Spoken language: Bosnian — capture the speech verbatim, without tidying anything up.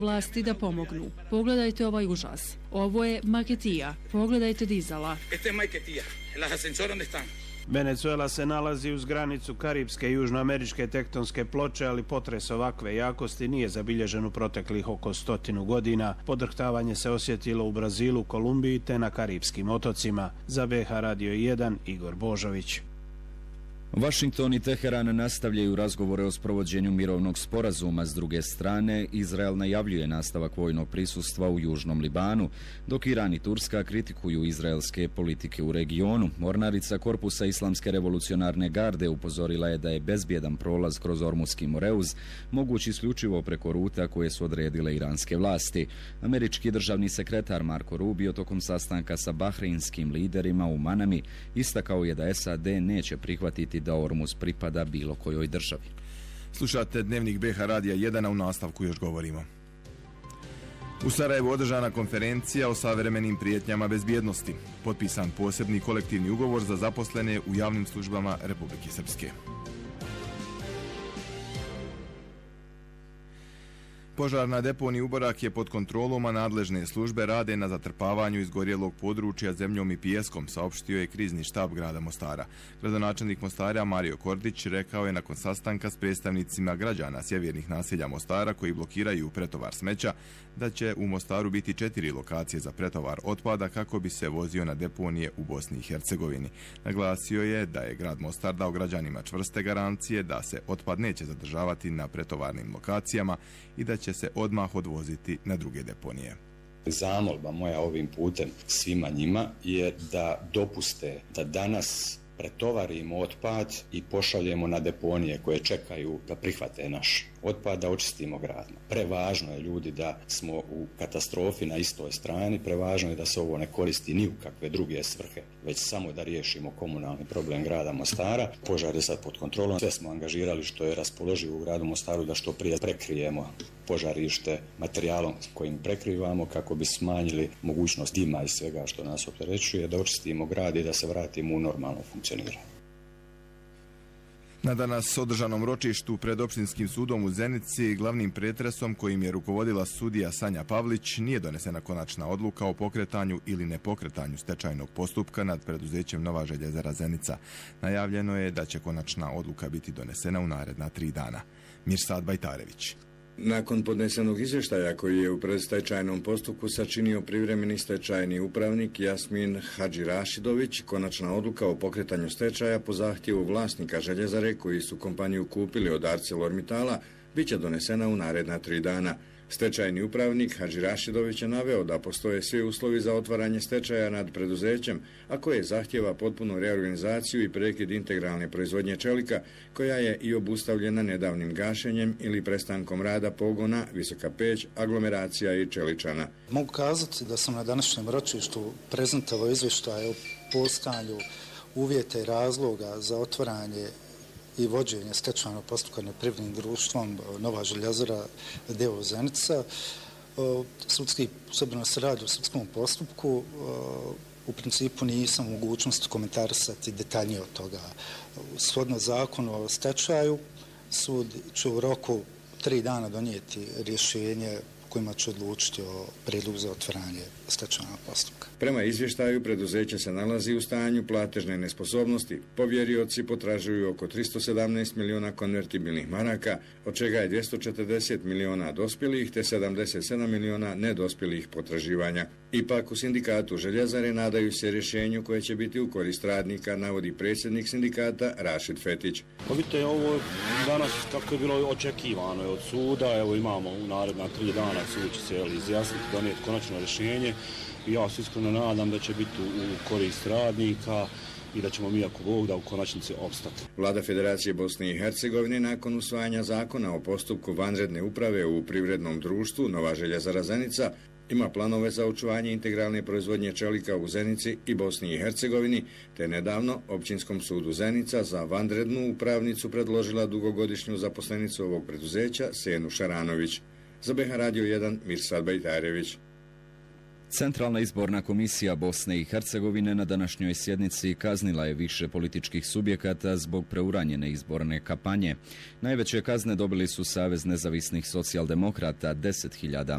vlasti da pomognu. Pogledajte ovaj užas. Ovo je Maketija. Pogledajte dizala. Este es Maketija. Las ascensores donde están. Venezuela se nalazi uz granicu karipske i južnoameričke tektonske ploče, ali potres ovakve jakosti nije zabilježen u proteklih oko stotinu godina. Podrhtavanje se osjetilo u Brazilu, Kolumbiji te na karipskim otocima. Za B H Radio jedan, Igor Božović. Washington i Teheran nastavljaju razgovore o sprovođenju mirovnog sporazuma. S druge strane, Izrael najavljuje nastavak vojnog prisustva u Južnom Libanu, dok Iran i Turska kritikuju izraelske politike u regionu. Mornarica Korpusa Islamske revolucionarne garde upozorila je da je bezbjedan prolaz kroz Ormuski Moreuz moguć isključivo preko ruta koje su odredile iranske vlasti. Američki državni sekretar Marko Rubio tokom sastanka sa bahreinskim liderima u Manami istakao je da S A D neće prihvatiti da Ormuz pripada bilo kojoj državi. Slušate Dnevnik B H Radija jedan, a u nastavku još govorimo. U Sarajevu održana konferencija o savremenim prijetnjama bezbjednosti. Potpisan posebni kolektivni ugovor za zaposlene u javnim službama Republike Srpske. Požar na deponiji Uborak je pod kontrolom, a nadležne službe rade na zatrpavanju izgorjelog područja zemljom i pijeskom, saopštio je krizni štab grada Mostara. Gradonačelnik Mostara Mario Kordić rekao je nakon sastanka s predstavnicima građana sjevernih naselja Mostara koji blokiraju pretovar smeća da će u Mostaru biti četiri lokacije za pretovar otpada kako bi se vozio na deponije u Bosni i Hercegovini. Naglasio je da je grad Mostar dao građanima čvrste garancije da se otpad neće zadržavati na pretovarnim lokacijama i da će se odmah odvoziti na druge deponije. Zamolba moja ovim putem svima njima je da dopuste da danas pretovarimo otpad i pošaljemo na deponije koje čekaju da prihvate naš otpad, da očistimo grad. Prevažno je, ljudi, da smo u katastrofi na istoj strani, prevažno je da se ovo ne koristi ni u kakve druge svrhe, već samo da riješimo komunalni problem grada Mostara. Požar je sad pod kontrolom, sve smo angažirali što je raspoloživo u gradu Mostaru da što prije prekrijemo požarište materijalom kojim prekrivamo kako bi smanjili mogućnost dima i svega što nas opterećuje, da očistimo grad i da se vratimo u normalno funkcioniranje. Na danas održanom ročištu pred opštinskim sudom u Zenici, glavnim pretresom kojim je rukovodila sudija Sanja Pavlić, nije donesena konačna odluka o pokretanju ili nepokretanju stečajnog postupka nad preduzećem Nova željezara Zenica. Najavljeno je da će konačna odluka biti donesena u naredna tri dana. Mirsad Bajtarević. Nakon podnesenog izvještaja koji je u predstečajnom postupku sačinio privremeni stečajni upravnik Jasmin Hadžirašidović, konačna odluka o pokretanju stečaja po zahtjevu vlasnika željezare koji su kompaniju kupili od ArcelorMittala bit će donesena u naredna tri dana. Stečajni upravnik Hadžirašidović je naveo da postoje svi uslovi za otvaranje stečaja nad preduzećem, a koje zahtjeva potpunu reorganizaciju i prekid integralne proizvodnje čelika, koja je i obustavljena nedavnim gašenjem ili prestankom rada pogona, Visoka Peć, aglomeracija i Čeličana. Mogu kazati da sam na današnjem ročištu prezentovao izvještaj o postojanju uvjeta i razloga za otvaranje i vođenje stečajnog postupka nad privrednim društvom Nova željezara d o o Zenica. Sudski, s se radi o sudskom postupku, u principu nisam u mogućnosti komentarisati detaljnije od toga. Shodno zakonu o stečaju, sud će u roku tri dana donijeti rješenje kojima će odlučiti o prijedlogu za otvaranje stečajnog postupka. Prema izvještaju, preduzeće se nalazi u stanju platežne nesposobnosti. Povjerioci potražuju oko tristo sedamnaest miliona konvertibilnih maraka, od čega je dvjesto četrdeset miliona dospjelih te sedamdeset sedam miliona nedospjelih potraživanja. Ipak u sindikatu željezare nadaju se rješenju koje će biti u korist radnika, navodi predsjednik sindikata Rašid Fetić. Pa vidite, ovo danas kako je bilo očekivano je od suda, evo imamo u naredna tri dana sud će se izjasniti, donijeti konačno rješenje i ja se iskreno nadam da će biti u korist radnika i da ćemo mi ako Bog da u konačnici opstati. Vlada Federacije Bosne i Hercegovine nakon usvajanja zakona o postupku vanredne uprave u privrednom društvu Nova željezara Zenica ima planove za očuvanje integralne proizvodnje čelika u Zenici i Bosni i Hercegovini, te nedavno Općinskom sudu Zenica za vanrednu upravnicu predložila dugogodišnju zaposlenicu ovog preduzeća Senu Šaranović. Za B H Radio jedan, Mirsad Bajtarević. Centralna izborna komisija Bosne i Hercegovine na današnjoj sjednici kaznila je više političkih subjekata zbog preuranjene izborne kampanje. Najveće kazne dobili su Savez nezavisnih socijaldemokrata deset hiljada